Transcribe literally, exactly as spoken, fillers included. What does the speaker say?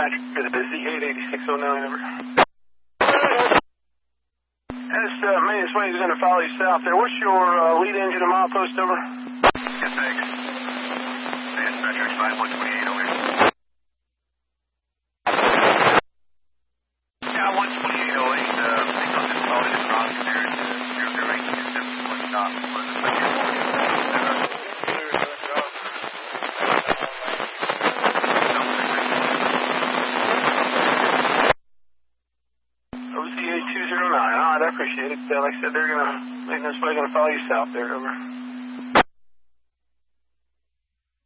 Patrick for the Z eight eighty-six oh nine, over. This uh, maintenance wing is going to follow you south there. What's your uh, lead engine and milepost, over? Yes, thanks. Dispatcher five one two eight, over. Yeah, one twenty-eight oh eight, uh, signal just followed in crossing there at zero zero eight two seven one stop. Was it like your O Z eight two oh nine, alright, I appreciate it. Uh, like I said, they're going to, maintenance wing going to follow you south there, over.